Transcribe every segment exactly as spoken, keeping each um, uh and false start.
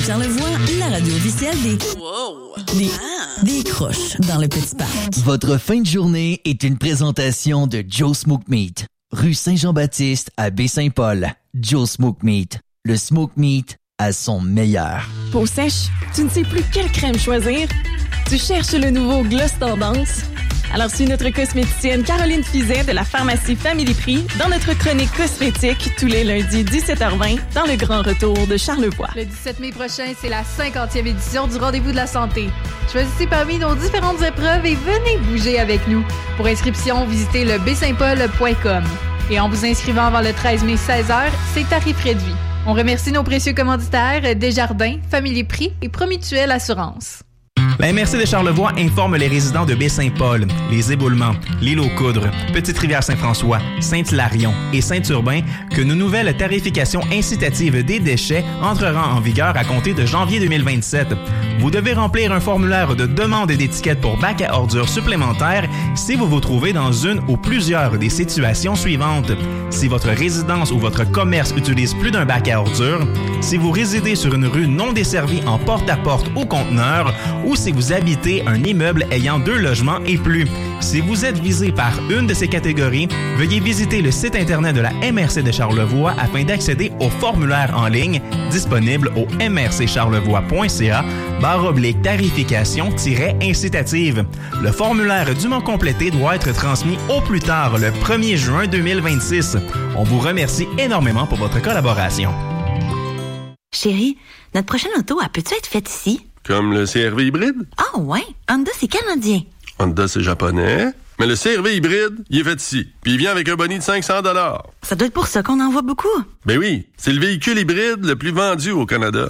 Charlevoix, la radio officielle des... Wow. Des... Ah. Des croches dans le petit parc. Votre fin de journée est une présentation de Joe Smoke Meat. Rue Saint-Jean-Baptiste à Baie-Saint-Paul. Joe Smoke Meat. Le smoke meat à son meilleur. Peau sèche, tu ne sais plus quelle crème choisir? Tu cherches le nouveau Gloss Tendance? Alors suis notre cosméticienne Caroline Fizet de la pharmacie Family Prix dans notre chronique cosmétique tous les lundis dix-sept heures vingt dans le Grand Retour de Charlevoix. Le dix-sept mai prochain, c'est la cinquantième édition du Rendez-vous de la santé. Choisissez parmi nos différentes épreuves et venez bouger avec nous. Pour inscription, visitez le b saint paul point com. Et en vous inscrivant avant le treize mai seize heures, c'est tarif réduit. On remercie nos précieux commanditaires Desjardins, Family Prix et Promutuelle Assurance. La M R C de Charlevoix informe les résidents de Baie-Saint-Paul, les Éboulements, l'Île aux Coudres, Petite-Rivière-Saint-François, Saint-Hilarion et Saint-Urbain que nos nouvelles tarifications incitatives des déchets entreront en vigueur à compter de janvier deux mille vingt-sept. Vous devez remplir un formulaire de demande d'étiquette pour bac à ordures supplémentaire si vous vous trouvez dans une ou plusieurs des situations suivantes. Si votre résidence ou votre commerce utilise plus d'un bac à ordures, si vous résidez sur une rue non desservie en porte-à-porte ou conteneur, ou si vous habitez un immeuble ayant deux logements et plus. Si vous êtes visé par une de ces catégories, veuillez visiter le site Internet de la M R C de Charlevoix afin d'accéder au formulaire en ligne disponible au m r c charlevoix point c a barre oblique tarification-incitative. Le formulaire dûment complété doit être transmis au plus tard le premier juin deux mille vingt-six. On vous remercie énormément pour votre collaboration. Chérie, notre prochaine auto, elle peut-tu être faite ici? Comme le C R V hybride? Ah oh, ouais, Honda, c'est canadien. Honda, c'est japonais. Mais le C R V hybride, il est fait ici. Puis il vient avec un boni de cinq cents dollars. Ça doit être pour ça qu'on en voit beaucoup. Ben oui, c'est le véhicule hybride le plus vendu au Canada.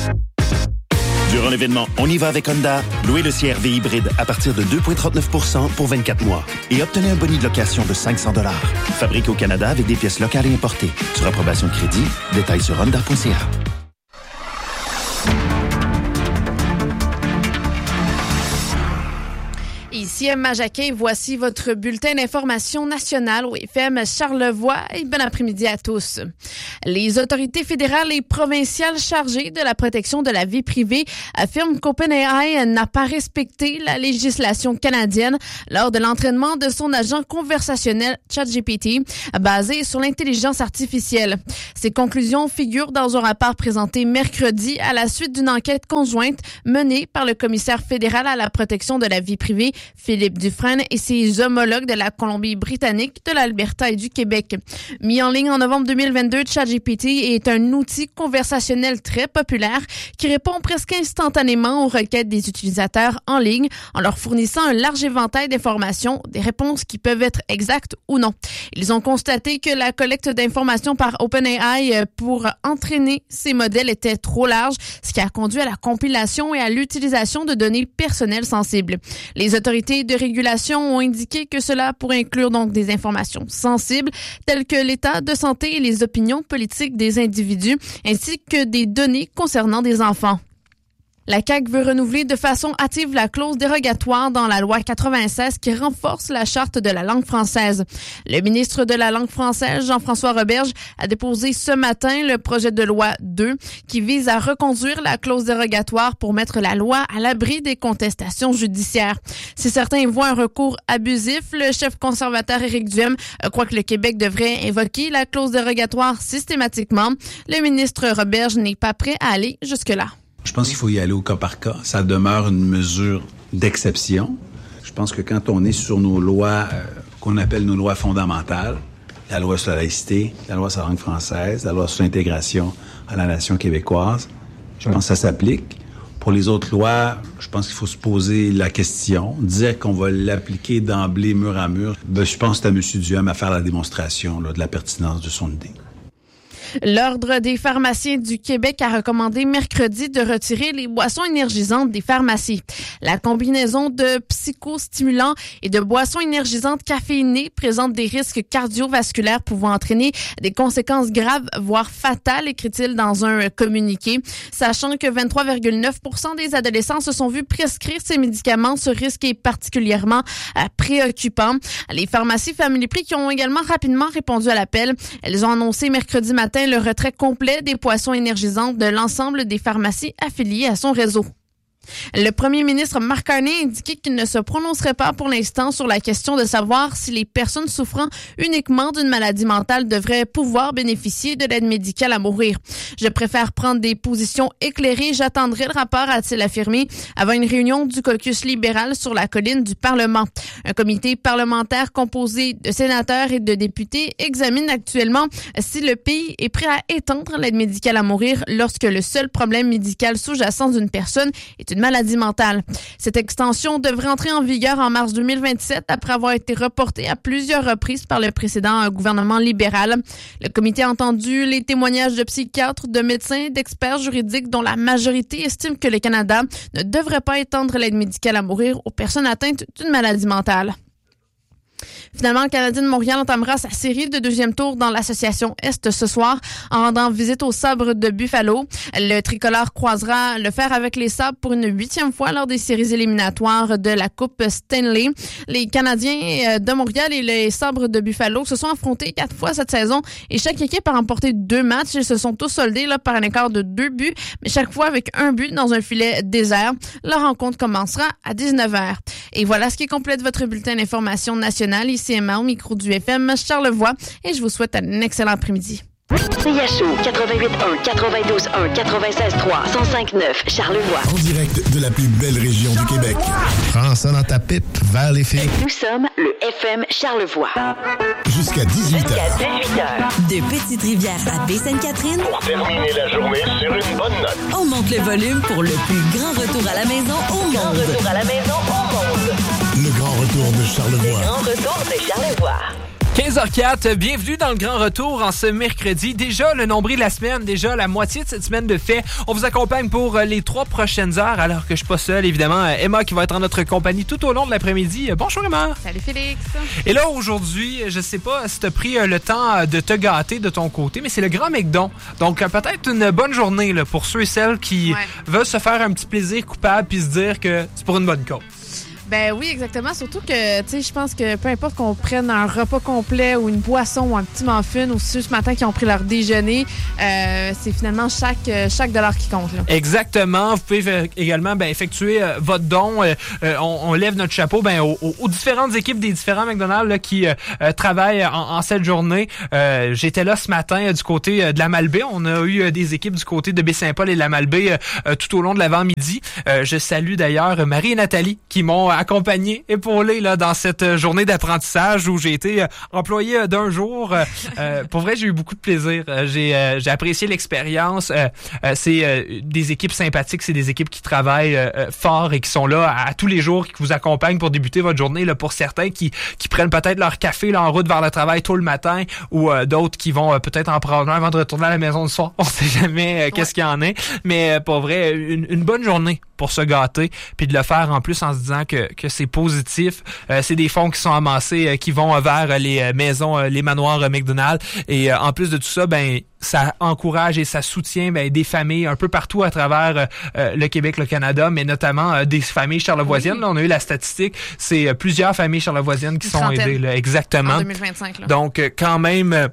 Durant l'événement On y va avec Honda, louez le C R V hybride à partir de deux virgule trente-neuf pour cent pour vingt-quatre mois et obtenez un boni de location de cinq cents dollars. Fabriqué au Canada avec des pièces locales et importées. Sur approbation de crédit, détails sur honda point c a. Ici Emma Jacquet, voici votre bulletin d'information nationale au F M Charlevoix et bon après-midi à tous. Les autorités fédérales et provinciales chargées de la protection de la vie privée affirment qu'OpenAI n'a pas respecté la législation canadienne lors de l'entraînement de son agent conversationnel ChatGPT basé sur l'intelligence artificielle. Ces conclusions figurent dans un rapport présenté mercredi à la suite d'une enquête conjointe menée par le commissaire fédéral à la protection de la vie privée Philippe Dufresne et ses homologues de la Colombie-Britannique, de l'Alberta et du Québec. Mis en ligne en novembre deux mille vingt-deux, ChatGPT est un outil conversationnel très populaire qui répond presque instantanément aux requêtes des utilisateurs en ligne en leur fournissant un large éventail d'informations, des réponses qui peuvent être exactes ou non. Ils ont constaté que la collecte d'informations par OpenAI pour entraîner ces modèles était trop large, ce qui a conduit à la compilation et à l'utilisation de données personnelles sensibles. Les autorités de régulation ont indiqué que cela pourrait inclure donc des informations sensibles telles que l'état de santé et les opinions politiques des individus, ainsi que des données concernant des enfants. La C A Q veut renouveler de façon hâtive la clause dérogatoire dans la loi quatre-vingt-seize qui renforce la charte de la langue française. Le ministre de la langue française, Jean-François Roberge, a déposé ce matin le projet de loi deux qui vise à reconduire la clause dérogatoire pour mettre la loi à l'abri des contestations judiciaires. Si certains voient un recours abusif, le chef conservateur Éric Duhem croit que le Québec devrait invoquer la clause dérogatoire systématiquement. Le ministre Roberge n'est pas prêt à aller jusque-là. Je pense qu'il faut y aller au cas par cas. Ça demeure une mesure d'exception. Je pense que quand on est sur nos lois, euh, qu'on appelle nos lois fondamentales, la loi sur la laïcité, la loi sur la langue française, la loi sur l'intégration à la nation québécoise, je pense que ça s'applique. Pour les autres lois, je pense qu'il faut se poser la question. Dire qu'on va l'appliquer d'emblée, mur à mur, ben, je pense que c'est à M. Duhem à faire la démonstration là, de la pertinence de son idée. L'Ordre des pharmaciens du Québec a recommandé mercredi de retirer les boissons énergisantes des pharmacies. La combinaison de psychostimulants et de boissons énergisantes caféinées présente des risques cardiovasculaires pouvant entraîner des conséquences graves, voire fatales, écrit-il dans un communiqué. Sachant que vingt-trois virgule neuf pour cent des adolescents se sont vus prescrire ces médicaments, ce risque est particulièrement euh, préoccupant. Les pharmacies Family Prix qui ont également rapidement répondu à l'appel. Elles ont annoncé mercredi matin matin le retrait complet des boissons énergisantes de l'ensemble des pharmacies affiliées à son réseau. Le premier ministre Mark Carney a indiqué qu'il ne se prononcerait pas pour l'instant sur la question de savoir si les personnes souffrant uniquement d'une maladie mentale devraient pouvoir bénéficier de l'aide médicale à mourir. Je préfère prendre des positions éclairées. J'attendrai le rapport, a-t-il affirmé, avant une réunion du caucus libéral sur la colline du Parlement. Un comité parlementaire composé de sénateurs et de députés examine actuellement si le pays est prêt à étendre l'aide médicale à mourir lorsque le seul problème médical sous-jacent d'une personne est une maladie mentale. Cette extension devrait entrer en vigueur en mars deux mille vingt-sept après avoir été reportée à plusieurs reprises par le précédent gouvernement libéral. Le comité a entendu les témoignages de psychiatres, de médecins, d'experts juridiques dont la majorité estime que le Canada ne devrait pas étendre l'aide médicale à mourir aux personnes atteintes d'une maladie mentale. Finalement, le Canadien de Montréal entamera sa série de deuxième tour dans l'association Est ce soir en rendant visite aux Sabres de Buffalo. Le tricolore croisera le fer avec les Sabres pour une huitième fois lors des séries éliminatoires de la Coupe Stanley. Les Canadiens de Montréal et les Sabres de Buffalo se sont affrontés quatre fois cette saison et chaque équipe a remporté deux matchs. Ils se sont tous soldés là, par un écart de deux buts, mais chaque fois avec un but dans un filet désert. La rencontre commencera à dix-neuf heures. Et voilà ce qui complète votre bulletin d'information nationale. Ici Emma au micro du F M Charlevoix et je vous souhaite un excellent après-midi. C H O quatre-vingt-huit un, quatre-vingt-douze un, quatre-vingt-seize trois, cent cinq neuf Charlevoix. En direct de la plus belle région du Québec. Prends ça dans ta pipe vers les filles. Nous sommes le F M Charlevoix. Jusqu'à dix-huit heures. Jusqu'à dix-huit heures. De Petite-Rivière à Baie-Sainte-Catherine. Pour terminer la journée sur une bonne note. On monte le volume pour le plus grand retour à la maison au monde. Grand retour à la maison au monde. Le grand retour de Charlevoix. Le grand retour de Charlevoix. quinze heures quatre, bienvenue dans le grand retour en ce mercredi. Déjà le nombril de la semaine, déjà la moitié de cette semaine de fait. On vous accompagne pour les trois prochaines heures alors que je suis pas seul, évidemment. Emma qui va être en notre compagnie tout au long de l'après-midi. Bonjour Emma. Salut Félix. Et là aujourd'hui, je sais pas si tu as pris le temps de te gâter de ton côté, mais c'est le Grand McDon. Donc peut-être une bonne journée là, pour ceux et celles qui ouais. veulent se faire un petit plaisir coupable puis se dire que c'est pour une bonne cause. Ben oui, exactement. Surtout que, tu sais, je pense que peu importe qu'on prenne un repas complet ou une boisson ou un petit muffin ou ceux ce matin qui ont pris leur déjeuner, euh, c'est finalement chaque, chaque dollar qui compte. Là. Exactement. Vous pouvez également ben, effectuer euh, votre don. Euh, on, on lève notre chapeau ben, aux, aux différentes équipes des différents McDonald's là, qui euh, travaillent en, en cette journée. Euh, j'étais là ce matin euh, du côté euh, de la Malbaie. On a eu euh, des équipes du côté de Baie-Saint-Paul et de la Malbaie euh, euh, tout au long de l'avant-midi. Euh, je salue d'ailleurs Marie et Nathalie qui m'ont accompagné, épaulé là, dans cette journée d'apprentissage où j'ai été euh, employé euh, d'un jour. Euh, euh, pour vrai, j'ai eu beaucoup de plaisir. Euh, j'ai, euh, j'ai apprécié l'expérience. Euh, euh, c'est euh, des équipes sympathiques, c'est des équipes qui travaillent euh, fort et qui sont là à, à tous les jours, qui vous accompagnent pour débuter votre journée. Là, pour certains qui, qui prennent peut-être leur café là, en route vers le travail tôt le matin ou euh, d'autres qui vont euh, peut-être en prendre un avant de retourner à la maison le soir. On sait jamais euh, qu'est-ce ouais. qu'il y en a. Mais euh, pour vrai, une, une bonne journée pour se gâter puis de le faire en plus en se disant que que c'est positif. Euh, c'est des fonds qui sont amassés, euh, qui vont euh, vers les euh, maisons, euh, les manoirs euh, McDonald's. Et euh, en plus de tout ça, ben ça encourage et ça soutient ben, des familles un peu partout à travers euh, le Québec, le Canada, mais notamment euh, des familles charlevoisiennes. Oui. Là, on a eu la statistique, c'est euh, plusieurs familles charlevoisiennes qui Une sont trentaine. aidées. Là, exactement. En deux mille vingt-cinq. Là. Donc, euh, quand même... Euh,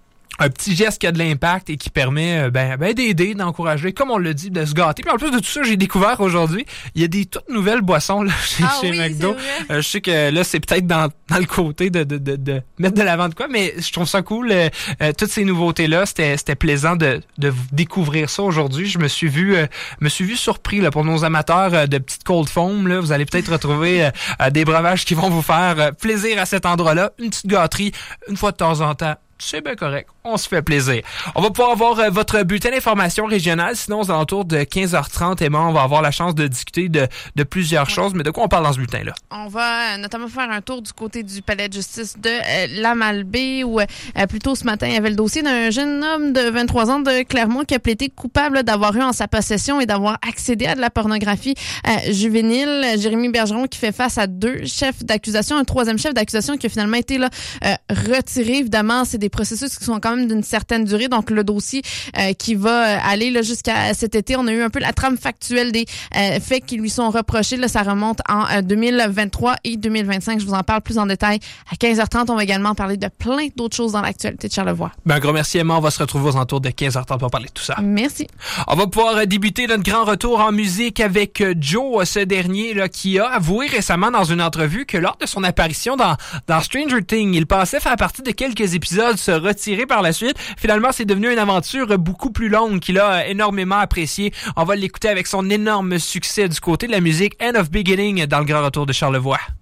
un petit geste qui a de l'impact et qui permet ben, ben d'aider, d'encourager, comme on l'a dit, de se gâter. Puis en plus de tout ça, j'ai découvert aujourd'hui, il y a des toutes nouvelles boissons là, chez, ah, chez oui, McDo. Euh, je sais que là, c'est peut-être dans, dans le côté de, de, de, de mettre de l'avant de quoi, mais je trouve ça cool. Euh, euh, toutes ces nouveautés-là, c'était, c'était plaisant de, de découvrir ça aujourd'hui. Je me suis vu euh, me suis vu surpris là, pour nos amateurs euh, de petites cold foam. Là, vous allez peut-être retrouver euh, euh, des breuvages qui vont vous faire euh, plaisir à cet endroit-là. Une petite gâterie, une fois de temps en temps. C'est bien correct. On se fait plaisir. On va pouvoir avoir euh, votre bulletin d'information régionale. Sinon, aux alentours de quinze heures trente, Emma, on va avoir la chance de discuter de, de plusieurs ouais. choses. Mais de quoi on parle dans ce bulletin-là? On va euh, notamment faire un tour du côté du palais de justice de euh, la Malbaie où, euh, plus tôt ce matin, il y avait le dossier d'un jeune homme de vingt-trois ans de Clermont qui a plaidé coupable là, d'avoir eu en sa possession et d'avoir accédé à de la pornographie euh, juvénile. Jérémy Bergeron qui fait face à deux chefs d'accusation, un troisième chef d'accusation qui a finalement été là, euh, retiré. Évidemment, c'est des processus qui sont quand même album d'une certaine durée. Donc, le dossier euh, qui va euh, aller là, jusqu'à cet été. On a eu un peu la trame factuelle des euh, faits qui lui sont reprochés. Là, ça remonte en euh, deux mille vingt-trois et deux mille vingt-cinq. Je vous en parle plus en détail à quinze heures trente. On va également parler de plein d'autres choses dans l'actualité de Charlevoix. Ben, un gros merci, Emma. On va se retrouver aux alentours de quinze heures trente pour parler de tout ça. Merci. On va pouvoir débuter notre grand retour en musique avec Joe, ce dernier là, qui a avoué récemment dans une entrevue que lors de son apparition dans, dans Stranger Things, il pensait faire partie de quelques épisodes, se retirer par la suite. Finalement, c'est devenu une aventure beaucoup plus longue qu'il a énormément appréciée. On va l'écouter avec son énorme succès du côté de la musique End of Beginning dans le grand retour de Charlevoix.